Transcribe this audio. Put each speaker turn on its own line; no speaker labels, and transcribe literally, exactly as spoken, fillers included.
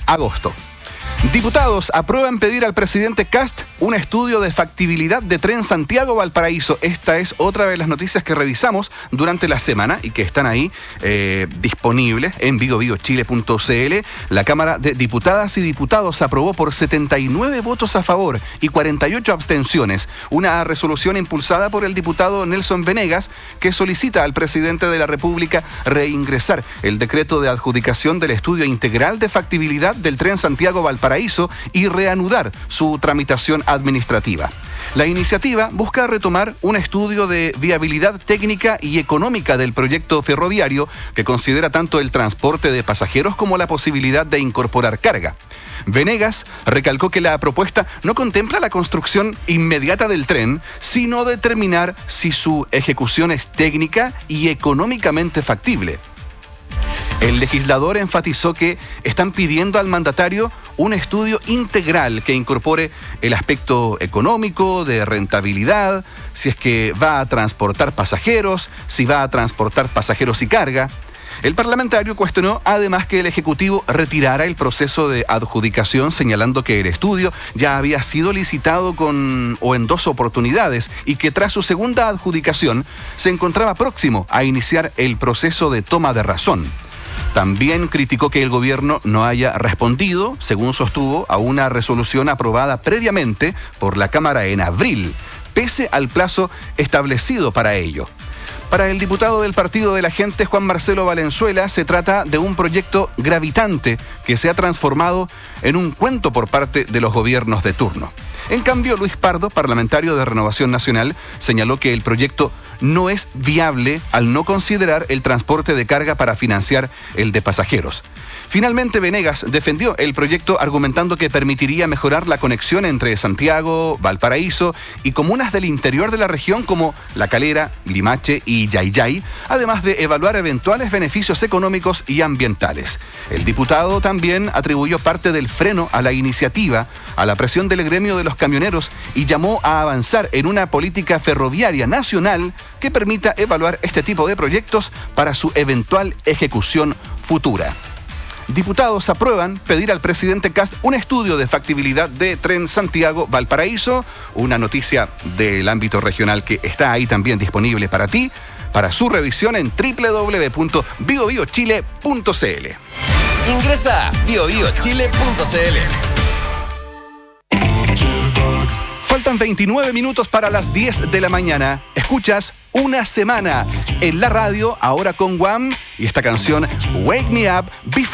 agosto. Diputados aprueban pedir al presidente Kast un estudio de factibilidad de tren Santiago-Valparaíso. Esta es otra de las noticias que revisamos durante la semana y que están ahí eh, disponibles en vigo vigo chile punto c l. La Cámara de Diputadas y Diputados aprobó por setenta y nueve votos a favor y cuarenta y ocho abstenciones una resolución impulsada por el diputado Nelson Venegas que solicita al presidente de la República reingresar el decreto de adjudicación del estudio integral de factibilidad del tren Santiago-Valparaíso y reanudar su tramitación administrativa. La iniciativa busca retomar un estudio de viabilidad técnica y económica del proyecto ferroviario que considera tanto el transporte de pasajeros como la posibilidad de incorporar carga. Venegas recalcó que la propuesta no contempla la construcción inmediata del tren, sino determinar si su ejecución es técnica y económicamente factible. El legislador enfatizó que están pidiendo al mandatario un estudio integral que incorpore el aspecto económico, de rentabilidad, si es que va a transportar pasajeros, si va a transportar pasajeros y carga. El parlamentario cuestionó además que el Ejecutivo retirara el proceso de adjudicación, señalando que el estudio ya había sido licitado con o en dos oportunidades y que tras su segunda adjudicación se encontraba próximo a iniciar el proceso de toma de razón. También criticó que el gobierno no haya respondido, según sostuvo, a una resolución aprobada previamente por la Cámara en abril, pese al plazo establecido para ello. Para el diputado del Partido de la Gente, Juan Marcelo Valenzuela, se trata de un proyecto gravitante que se ha transformado en un cuento por parte de los gobiernos de turno. En cambio, Luis Pardo, parlamentario de Renovación Nacional, señaló que el proyecto no es viable al no considerar el transporte de carga para financiar el de pasajeros. Finalmente, Venegas defendió el proyecto argumentando que permitiría mejorar la conexión entre Santiago, Valparaíso y comunas del interior de la región como La Calera, Limache y Yayay, además de evaluar eventuales beneficios económicos y ambientales. El diputado también atribuyó parte del freno a la iniciativa a la presión del gremio de los camioneros y llamó a avanzar en una política ferroviaria nacional que permita evaluar este tipo de proyectos para su eventual ejecución futura. Diputados aprueban pedir al presidente Kast un estudio de factibilidad de tren Santiago-Valparaíso, una noticia del ámbito regional que está ahí también disponible para ti, para su revisión en doble u doble u doble u punto vigo vigo chile punto c l.
Ingresa a vigo vigo chile punto c l.
Faltan veintinueve minutos para las diez de la mañana. Escuchas Una Semana en la radio, ahora con Wham y esta canción Wake Me Up Before